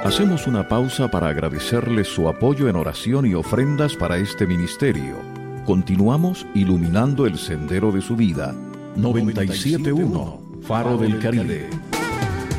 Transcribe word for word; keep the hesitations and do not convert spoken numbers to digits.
Hacemos una pausa para agradecerles su apoyo en oración y ofrendas para este ministerio. Continuamos iluminando el sendero de su vida. noventa y siete punto uno Faro del Caribe.